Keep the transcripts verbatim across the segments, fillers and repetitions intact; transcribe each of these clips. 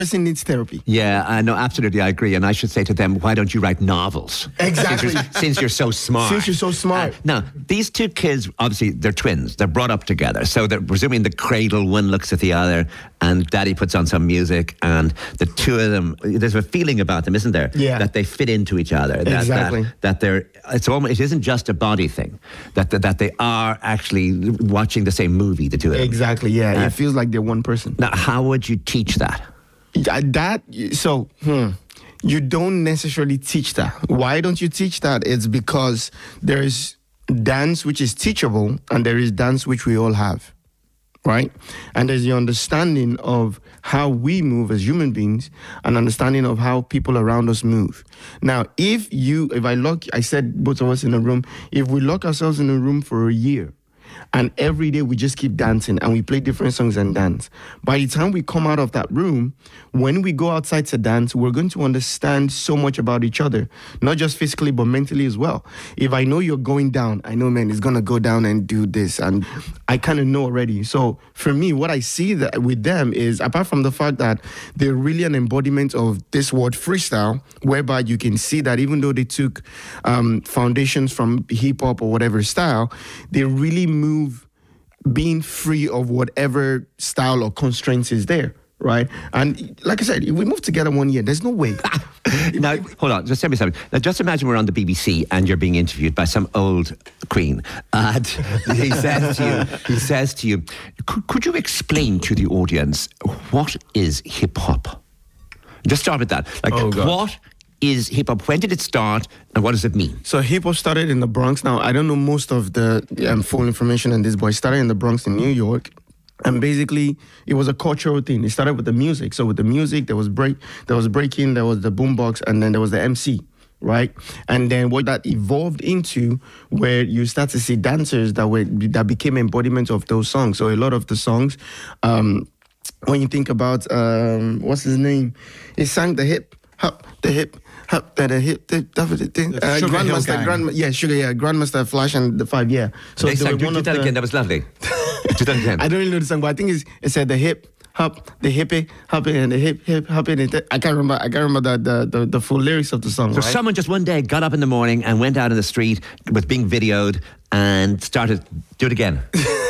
person needs therapy. Yeah, I know, absolutely, I agree. And I should say to them, why don't you write novels? Exactly. Since you're, since you're so smart. Since you're so smart. Uh, now, these two kids, obviously, they're twins. They're brought up together. So they're presuming the cradle, one looks at the other, and daddy puts on some music, and the two of them, there's a feeling about them, isn't there? Yeah. That they fit into each other. That, Exactly. That, that they're, it's almost, it isn't just a body thing. That, that, that they are actually watching the same movie, the two of them. Exactly, yeah. Uh, it feels like they're one person. Now, how would you teach that? Yeah, That, so, hmm, you don't necessarily teach that. Why don't you teach that? It's because there is dance which is teachable and there is dance which we all have, right? And there's the understanding of how we move as human beings and understanding of how people around us move. Now, if you, if I lock, I said both of us in a room, if we lock ourselves in a room for a year, and every day we just keep dancing and we play different songs and dance. By the time we come out of that room, when we go outside to dance, we're going to understand so much about each other, not just physically, but mentally as well. If I know you're going down, I know, man, it's going to go down and do this. And I kind of know already. So for me, what I see that with them is, apart from the fact that they're really an embodiment of this word freestyle, whereby you can see that even though they took um, foundations from hip hop or whatever style, they really move being free of whatever style or constraints is there, right? And like I said, if we move together one year, there's no way. Now, hold on, just tell me something. Now, just imagine we're on the B B C and you're being interviewed by some old queen, and he says to you, he says to you, could, could you explain to the audience what is hip hop? Just start with that. Like, Oh, God. what is hip hop? When did it start, and what does it mean? So hip hop started in the Bronx. Now, I don't know most of the um, full information on this, but it started in the Bronx in New York. And basically, it was a cultural thing. It started with the music. So with the music, there was break, there was breaking, there was the boombox, and then there was the M C, right? And then what that evolved into, where you start to see dancers that were that became embodiments of those songs. So a lot of the songs, um, when you think about um, what's his name, he sang the hip hop, the hip. Hop, the hip, the, the, the, the, uh, Sugar Hill Grandmaster, Gang. Grand, yeah, Sugar, yeah, Grandmaster Flash and the Five, yeah. So they they sang, were do, one do of that the- again, that was lovely. Do that again. I don't really know the song, but I think it's, it said the hip hop, the hippie hopping, and the hip hip hopping. And the, I can't remember. I can't remember the the, the, the full lyrics of the song. So right? someone just one day got up in the morning and went out in the street, was being videoed, and started, do it again.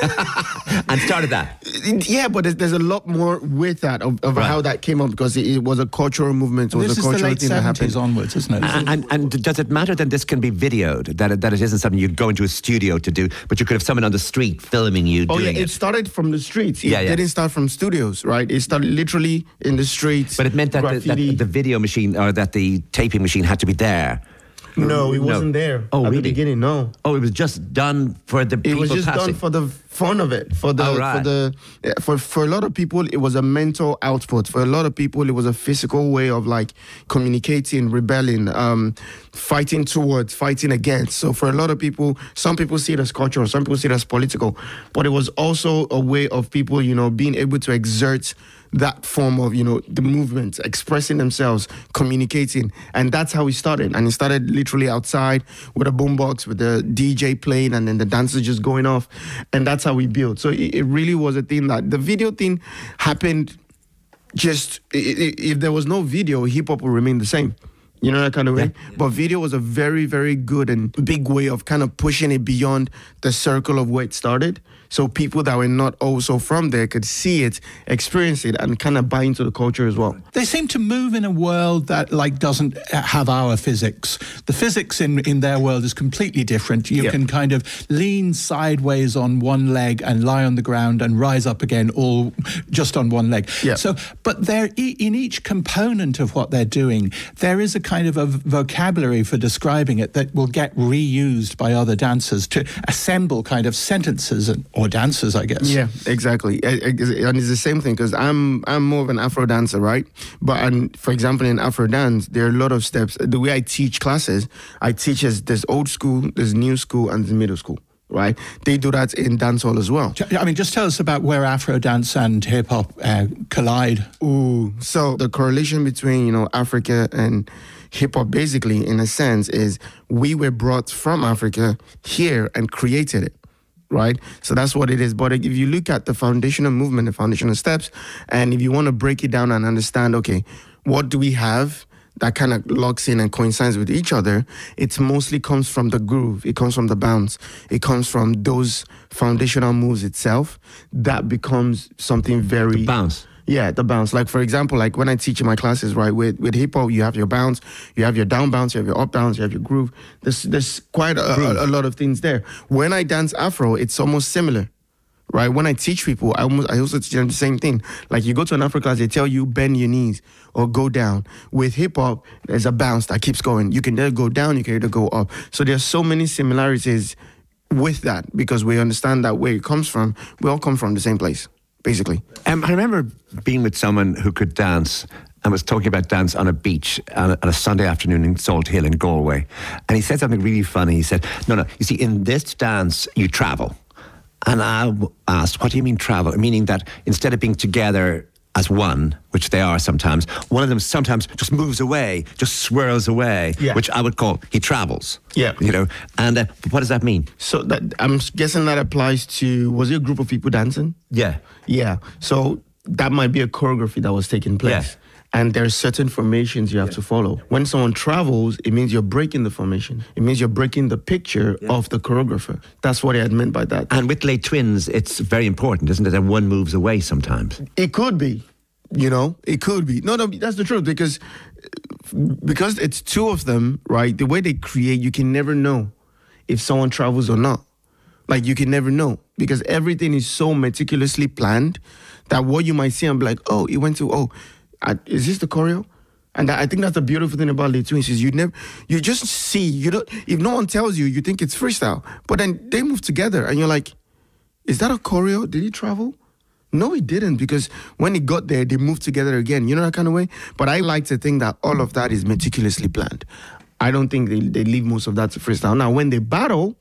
And started that. Yeah, but there's, there's a lot more with that of, of Right. how that came up, because it, it was a cultural movement. It was This a is the cultural late thing that happened. seventies onwards, isn't it? And, and, and does it matter that this can be videoed, that it, that it isn't something you go into a studio to do, but you could have someone on the street filming you Oh yeah, doing it it? started from the streets. It Yeah, yeah. didn't start from studios, right? It started literally in the streets. But it meant that the, graffiti. that the video machine, or that the taping machine had to be there. No, it No. wasn't there. Oh, at really? the beginning, no. Oh, it was just done for the It people was just passing. done for the fun of it. For the Oh, right. for the yeah, for for a lot of people, it was a mental output. For a lot of people, it was a physical way of like communicating, rebelling, um, fighting towards, fighting against. So for a lot of people, some people see it as cultural, some people see it as political, but it was also a way of people, you know, being able to exert that form of, you know, the movement, expressing themselves, communicating. And that's how it started. And it started literally outside with a boombox, with the D J playing, and then the dancers just going off. And that's how we built. So it, it really was a thing that the video thing happened just, i- i- if there was no video, hip hop would remain the same. You know, that kind of way. Yeah. But video was a very, very good and big way of kind of pushing it beyond the circle of where it started. So people that were not also from there could see it, experience it, and kind of buy into the culture as well. They seem to move in a world that like doesn't have our physics. The physics in, in their world is completely different. You Yeah. can kind of lean sideways on one leg and lie on the ground and rise up again, all just on one leg. Yeah. So, but there, in each component of what they're doing, there is a kind of a vocabulary for describing it that will get reused by other dancers to assemble kind of sentences and, or dances, I guess. Yeah, exactly. I- I- And it's the same thing, because I'm I'm more of an Afro dancer, right? But and for example, in Afro dance, there are a lot of steps. The way I teach classes, I teach as there's old school, there's new school, and there's middle school, right? They do that in dancehall as well. I mean, just tell us about where Afro dance and hip hop uh, collide. Ooh, so the correlation between, you know, Africa and hip hop, basically, in a sense, is we were brought from Africa here and created it. right? So that's what it is. But if you look at the foundational movement, the foundational steps, and if you want to break it down and understand, okay, what do we have that kind of locks in and coincides with each other, it mostly comes from the groove. It comes from the bounce. It comes from those foundational moves itself. That becomes something very... The bounce. Yeah, the bounce. Like, for example, like when I teach in my classes, right, with, with hip-hop, you have your bounce, you have your down bounce, you have your up bounce, you have your groove. There's, there's quite a, a, a lot of things there. When I dance Afro, it's almost similar. Right, when I teach people, I almost I also teach them the same thing. Like you go to an Afro class, they tell you bend your knees or go down. With hip hop, there's a bounce that keeps going. You can either go down, you can either go up. So there's so many similarities with that because we understand that where it comes from. We all come from the same place, basically. Um, I remember being with someone who could dance and was talking about dance on a beach on a, on a Sunday afternoon in Salt Hill in Galway, and he said something really funny. He said, "No, no, you see, in this dance, you travel." And I asked, what do you mean travel? Meaning that instead of being together as one, which they are sometimes, one of them sometimes just moves away, just swirls away, yeah. which I would call he travels. Yeah. You know, and uh, what does that mean? So that I'm guessing that applies to, was it a group of people dancing? Yeah. Yeah. So that might be a choreography that was taking place. Yeah. And there are certain formations you have yeah. to follow. When someone travels, it means you're breaking the formation. It means you're breaking the picture yeah. of the choreographer. That's what I had meant by that. And with late twins, it's very important, isn't it, that one moves away sometimes? It could be, you know, it could be. No, no, that's the truth because because it's two of them, right? The way they create, you can never know if someone travels or not. Like, you can never know because everything is so meticulously planned that what you might see and be like, oh, it went to, oh, I, is this the choreo? And I think that's the beautiful thing about Late Twins is you never, you just see, you don't, if no one tells you, you think it's freestyle. But then they move together and you're like, is that a choreo? Did he travel? No, he didn't because when he got there, they moved together again. You know that kind of way? But I like to think that all of that is meticulously planned. I don't think they, they leave most of that to freestyle. Now, when they battle,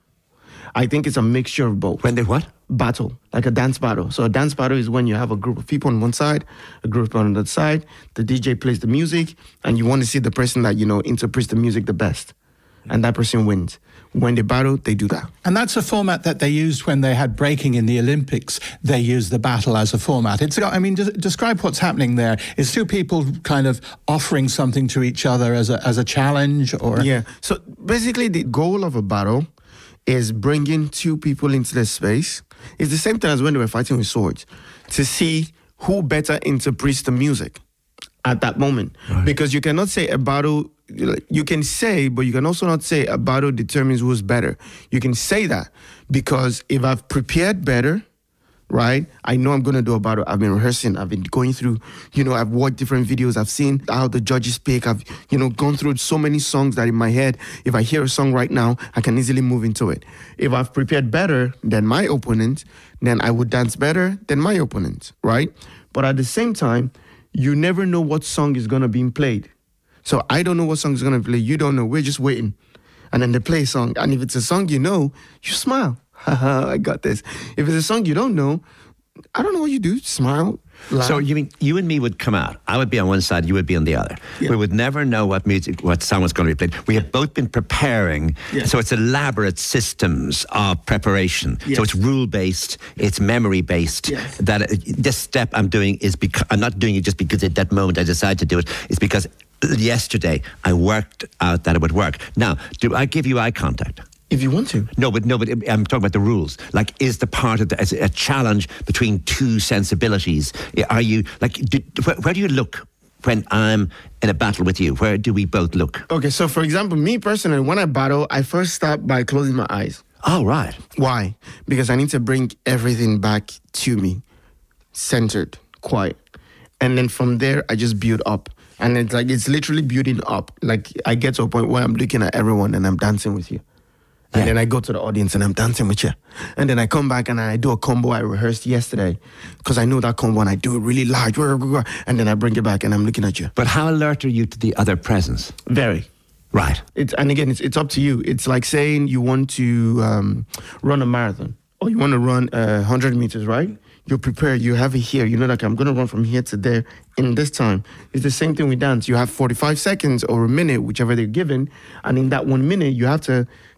I think it's a mixture of both. When they what? Battle, like a dance battle. So a dance battle is when you have a group of people on one side, a group of people on the other side, the D J plays the music, and you want to see the person that, you know, interprets the music the best. And that person wins. When they battle, they do that. And that's a format that they used when they had breaking in the Olympics. They used the battle as a format. It's, I mean, just describe what's happening there. Is two people kind of offering something to each other as a, as a challenge? Or Yeah. So basically the goal of a battle is bringing two people into the space. It's the same thing as when they were fighting with swords, to see who better interprets the music at that moment. Right. Because you cannot say a battle, you can say, but you can also not say a battle determines who's better. You can say that because if I've prepared better, right, I know I'm going to do a battle. I've been rehearsing. I've been going through, you know, I've watched different videos. I've seen how the judges pick. I've, you know, gone through so many songs that in my head, if I hear a song right now, I can easily move into it. If I've prepared better than my opponent, then I would dance better than my opponent, right? But at the same time, you never know what song is going to be played. So I don't know what song is going to play. You don't know. We're just waiting. And then they play a song. And if it's a song you know, you smile. Haha, I got this. If it's a song you don't know, I don't know what you do. Smile. Laugh. So you mean you and me would come out? I would be on one side, you would be on the other. Yeah. We would never know what music, what song was going to be played. We have both been preparing. Yeah. So it's elaborate systems of preparation. Yes. So it's rule-based, it's memory-based. Yes. That uh, this step I'm doing is because I'm not doing it just because at that moment I decided to do it. It's because yesterday I worked out that it would work. Now, do I give you eye contact? If you want to. No, but no, but I'm talking about the rules. Like, is the part of the, as a challenge between two sensibilities? Are you, like, do, where, where do you look when I'm in a battle with you? Where do we both look? Okay, so for example, me personally, when I battle, I first start by closing my eyes. Oh, right. Why? Because I need to bring everything back to me, centered, quiet. And then from there, I just build up. And it's like, it's literally building up. Like, I get to a point where I'm looking at everyone and I'm dancing with you. And yeah. then I go to the audience and I'm dancing with you. And then I come back and I do a combo I rehearsed yesterday because I know that combo and I do it really large. And then I bring it back and I'm looking at you. But how alert are you to the other presence? Very. Right. It's, and again, it's, it's up to you. It's like saying you want to um, run a marathon or you want to run uh, one hundred meters, right? You're prepared. You have it here. You know, like I'm going to run from here to there in this time. It's the same thing with dance. You have forty-five seconds or a minute, whichever they're given. And in that one minute, you have to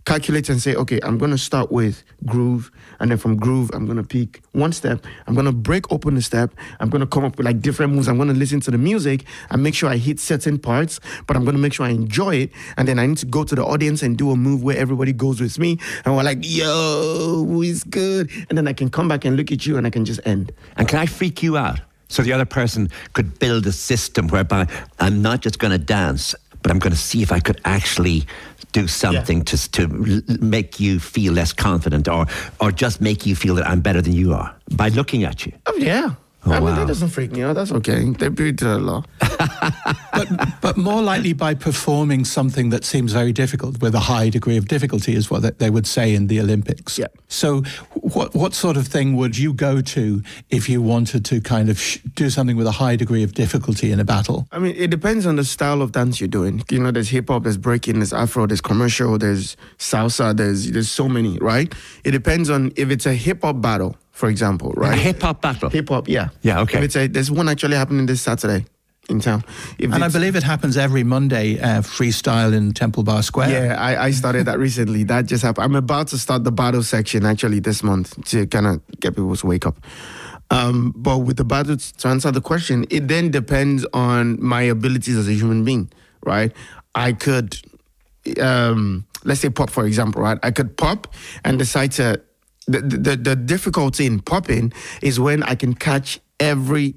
calculate and say, okay, I'm going to start with groove, and then from groove, I'm going to pick one step. I'm going to break open the step. I'm going to come up with like different moves. I'm going to listen to the music and make sure I hit certain parts, but I'm going to make sure I enjoy it. And then I need to go to the audience and do a move where everybody goes with me. And we're like, yo, it's good. And then I can come back and look at you and I can just end. And can I freak you out? So the other person could build a system whereby I'm not just going to dance, but I'm going to see if I could actually do something yeah. to to make you feel less confident, or or just make you feel that I'm better than you are by looking at you. Oh, yeah. Oh, I mean, wow. that doesn't freak me out. That's okay. They breed the law. but, but more likely by performing something that seems very difficult, with a high degree of difficulty, is what they would say in the Olympics. Yeah. So what what sort of thing would you go to if you wanted to kind of sh- do something with a high degree of difficulty in a battle? I mean, it depends on the style of dance you're doing. You know, there's hip-hop, there's breaking, there's Afro, there's commercial, there's salsa, there's there's so many, right? It depends on if it's a hip-hop battle, for example, right? A hip-hop battle? Hip-hop, yeah. Yeah, okay. If it's a, there's one actually happening this Saturday in town. If and I believe it happens every Monday, uh, freestyle in Temple Bar Square. Yeah, I, I started that recently. That just happened. I'm about to start the battle section actually this month to kind of get people to wake up. Um, but with the battle, to answer the question, it then depends on my abilities as a human being, right? I could, um, let's say pop, for example, right? I could pop and decide to, the, the, the difficulty in popping is when I can catch every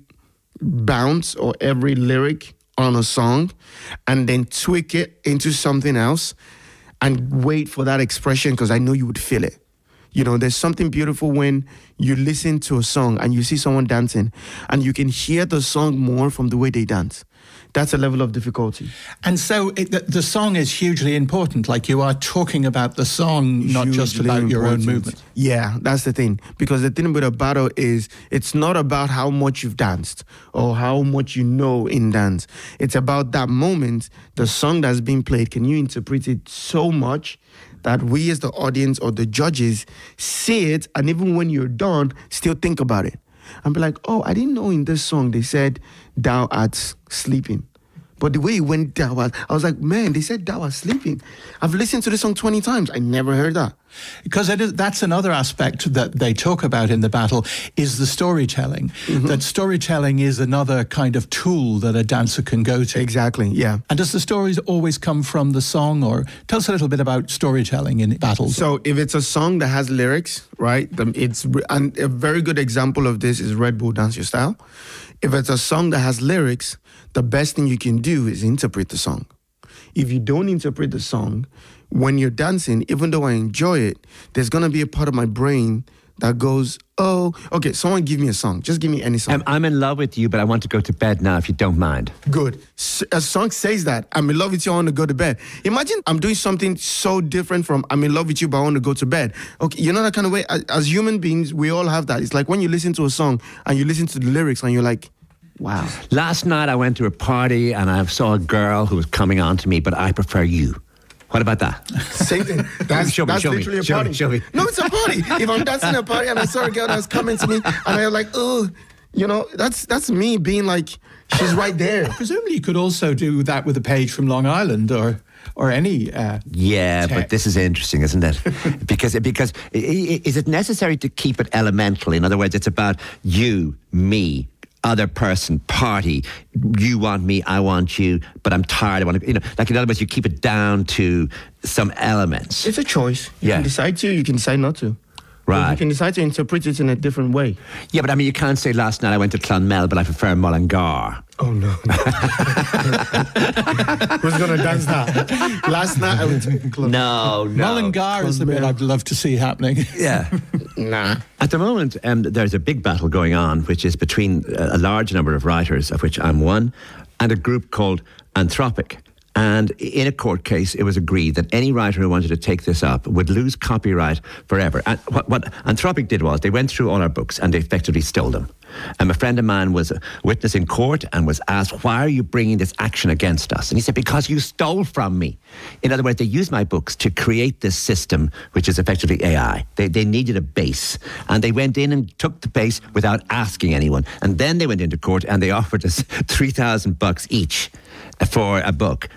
bounce or every lyric on a song and then tweak it into something else and wait for that expression because I know you would feel it. You know, there's something beautiful when you listen to a song and you see someone dancing and you can hear the song more from the way they dance. That's a level of difficulty. And so it, the, the song is hugely important. Like you are talking about the song, not Hugely just about your own important. movement. Yeah, that's the thing. Because the thing about a battle is it's not about how much you've danced or how much you know in dance. It's about that moment, the song that's being played. Can you interpret it so much that we as the audience or the judges see it, and even when you're done, still think about it? And be like, oh, I didn't know in this song they said thou art sleeping. But the way it went down, I was like, man, they said thou art sleeping. I've listened to this song twenty times. I never heard that. Because it is, that's another aspect that they talk about in the battle is the storytelling. Mm-hmm. That storytelling is another kind of tool that a dancer can go to. Exactly, yeah. And does the stories always come from the song? Or tell us a little bit about storytelling in battles. So if it's a song that has lyrics, right, it's and a very good example of this is Red Bull Dance Your Style. If it's a song that has lyrics, the best thing you can do is interpret the song. If you don't interpret the song, when you're dancing, even though I enjoy it, there's going to be a part of my brain that goes, oh, okay, someone give me a song. Just give me any song. I'm, I'm in love with you, but I want to go to bed now, if you don't mind. Good. A song says that, I'm in love with you, I want to go to bed. Imagine I'm doing something so different from I'm in love with you, but I want to go to bed. Okay, you know that kind of way? As human beings, we all have that. It's like when you listen to a song and you listen to the lyrics and you're like, wow. Last night I went to a party and I saw a girl who was coming on to me, but I prefer you. What about that? Same thing. That's, show me, that's show literally me, a show party. me, show me. No, it's a party. If I'm dancing at a party and I saw a girl that was coming to me and I'm like, oh, you know, that's that's me being like, she's right there. Presumably you could also do that with a page from Long Island or or any uh, Yeah, text. but this is interesting, isn't it? because because is it necessary to keep it elemental? In other words, it's about you, me, other person, party. You want me, I want you, but I'm tired. I want to, you know, like in other words, you keep it down to some elements. It's a choice. You Yeah. can decide to, you can decide not to. Right. You can decide to interpret it in a different way. Yeah, but I mean, you can't say last night I went to Clonmel, but I prefer Mullingar. Oh, no. Who's going to dance that? Last night I went to club. No, no. Mullingar is the bit I'd love to see happening. Yeah. Nah. At the moment, um, there's a big battle going on, which is between a large number of writers, of which I'm one, and a group called Anthropic. And in a court case, it was agreed that any writer who wanted to take this up would lose copyright forever. And what, what Anthropic did was they went through all our books and they effectively stole them. And a friend of mine was a witness in court and was asked, why are you bringing this action against us? And he said, because you stole from me. In other words, they used my books to create this system, which is effectively A I. They, they needed a base. And they went in and took the base without asking anyone. And then they went into court and they offered us three thousand bucks each for a book.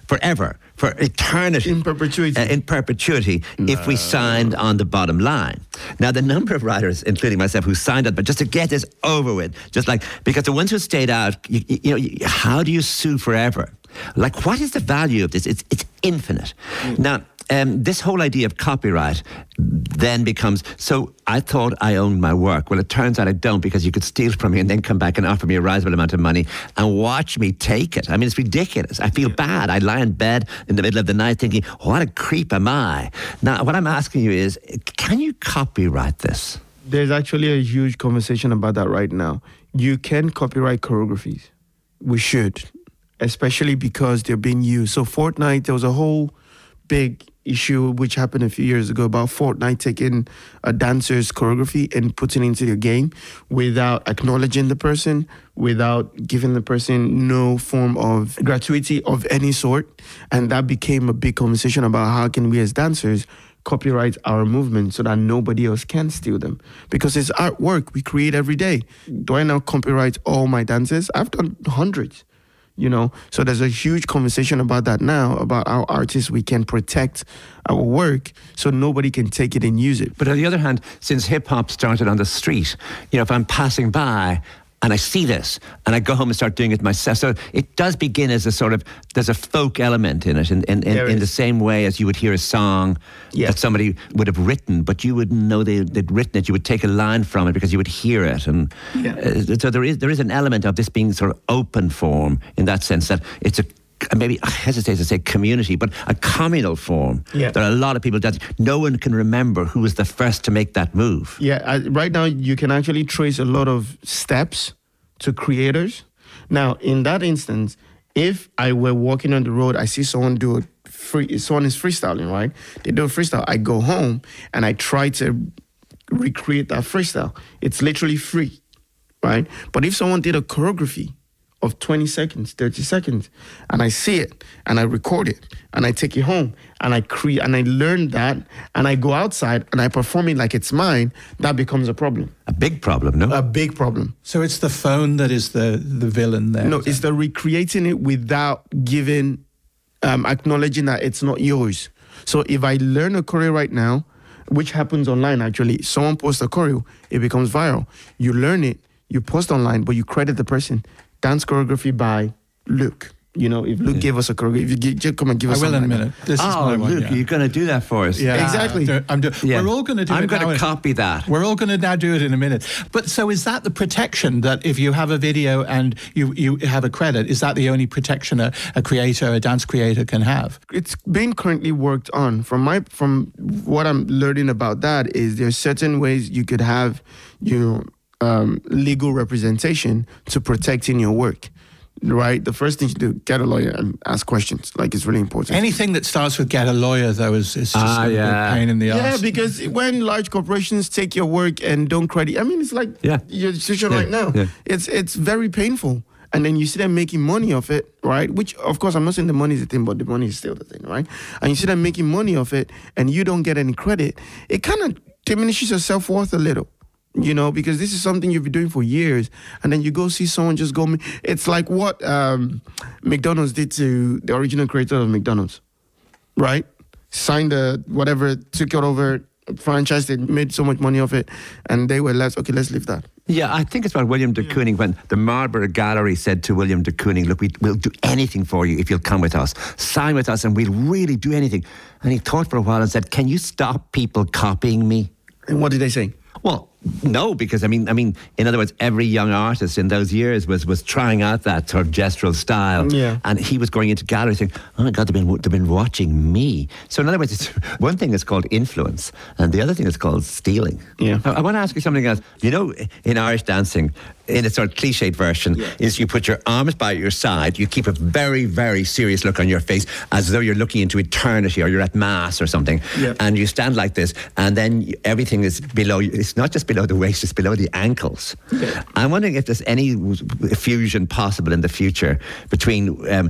forever, for eternity. In perpetuity. Uh, in perpetuity, no. if we signed on the bottom line. Now, the number of writers, including myself, who signed up, but just to get this over with, just like, because the ones who stayed out, you, you know, you, how do you sue forever? Like, what is the value of this? It's, it's infinite. Mm. Now, Um, this whole idea of copyright then becomes, so I thought I owned my work. Well, it turns out I don't, because you could steal from me and then come back and offer me a reasonable amount of money and watch me take it. I mean, it's ridiculous. I feel bad. I lie in bed in the middle of the night thinking, what a creep am I? Now, what I'm asking you is, can you copyright this? There's actually a huge conversation about that right now. You can copyright choreographies. We should, especially because they're being used. So Fortnite, there was a whole big issue which happened a few years ago about Fortnite taking a dancer's choreography and putting it into the game without acknowledging the person, without giving the person no form of gratuity of any sort. And that became a big conversation about how can we as dancers copyright our movement so that nobody else can steal them. Because it's artwork we create every day. Do I now copyright all my dances? I've done hundreds. You know, so there's a huge conversation about that now, about how artists, we can protect our work so nobody can take it and use it. But on the other hand, since hip-hop started on the street, you know, if I'm passing by and I see this and I go home and start doing it myself, so it does begin as a sort of, there's a folk element in it, in, in, in, in the same way as you would hear a song yeah. that somebody would have written, but you wouldn't know they, they'd written it. You would take a line from it because you would hear it. And yeah. uh, so there is there is an element of this being sort of open form in that sense, that it's a, maybe I hesitate to say community, but a communal form. Yeah. There are a lot of people that no one can remember who was the first to make that move. Yeah, I, right now you can actually trace a lot of steps to creators. Now, in that instance, if I were walking on the road, I see someone do a free, someone is freestyling, right? They do a freestyle. I go home and I try to recreate that freestyle. It's literally free, right? But if someone did a choreography of twenty seconds, thirty seconds, and I see it, and I record it, and I take it home, and I create, and I learn that, and I go outside, and I perform it like it's mine, that becomes a problem. A big problem, no? A big problem. So it's the phone that is the, the villain there? No, it's the recreating it without giving, um, acknowledging that it's not yours. So if I learn a choreo right now, which happens online actually, someone posts a choreo, it becomes viral. You learn it, you post online, but you credit the person. Dance choreography by Luke. You know, if Luke yeah. gave us a choreography, if you give, just come and give us. I will in a like minute. This oh, is my one, Luke, yeah. you're going to do that for us. Yeah, exactly. Uh, I'm do, yeah. We're all going to do I'm it. I'm going to copy that. We're all going to now do it in a minute. But so is that the protection that if you have a video and you, you have a credit, is that the only protection a, a creator, a dance creator can have? It's being currently worked on. From my from what I'm learning about that is there's certain ways you could have, you know, um, legal representation to protecting your work. Right, the first thing you do, get a lawyer and ask questions. Like, it's really important. Anything that starts with get a lawyer, though, is, is just ah, a yeah. pain in the yeah, ass. Yeah, because when large corporations take your work and don't credit, I mean, it's like yeah. your situation yeah. right now. Yeah. It's it's very painful. And then you see them making money off it, right? Which, of course, I'm not saying the money is the thing, but the money is still the thing, right? And you see them making money off it, and you don't get any credit. It kind of diminishes your self-worth a little. You know, because this is something you've been doing for years, and then you go see someone just go. It's like what um, McDonald's did to the original creator of McDonald's, right? Signed the whatever, took it over, franchise. They made so much money off it, and they were left. Okay, let's leave that. Yeah, I think it's about William de Kooning when the Marlborough Gallery said to William de Kooning, look, we, we'll do anything for you if you'll come with us. Sign with us and we'll really do anything. And he thought for a while and said, can you stop people copying me? And what did they say? Well, no, because I mean, I mean, in other words, every young artist in those years was was trying out that sort of gestural style, yeah. And he was going into galleries saying, "Oh my God, they've been they've been watching me." So in other words, it's, one thing is called influence, and the other thing is called stealing. Yeah. I, I want to ask you something else. You know, in Irish dancing, in a sort of cliched version, yeah. is you put your arms by your side, you keep a very very serious look on your face, as though you're looking into eternity or you're at mass or something, yeah. and you stand like this, and then you, everything is below you. It's not just below the waist, it's below the ankles. Yeah. I'm wondering if there's any fusion possible in the future between um,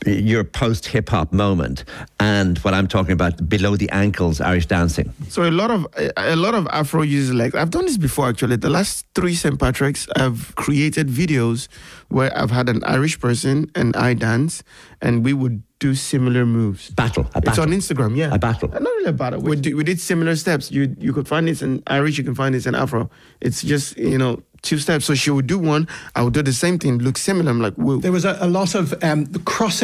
your post hip hop moment and what I'm talking about, below the ankles Irish dancing? So a lot of a, a lot of Afro uses legs. I've done this before actually. The last three Saint Patrick's, I've created videos where I've had an Irish person and I dance, and we would do similar moves. Battle. A battle. It's on Instagram, yeah. A battle. Not really a battle. We, do, we did similar steps. You you could find this in Irish, you can find this in Afro. It's just, you know, two steps. So she would do one, I would do the same thing, look similar. I'm like, whoa. There was a, a lot of um, cross